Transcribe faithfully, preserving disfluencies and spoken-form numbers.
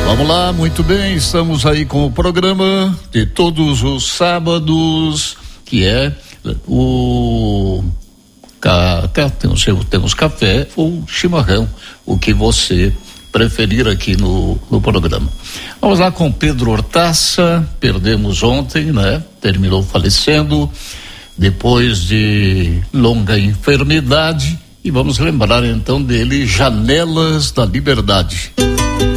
Vamos lá, muito bem, estamos aí com o programa de todos os sábados, que é o ca, ca, temos, temos café ou chimarrão, o que você preferir aqui no, no programa. Vamos lá com Pedro Hortaça, perdemos ontem, né? Terminou falecendo depois de longa enfermidade, e vamos lembrar então dele, Janelas da Liberdade.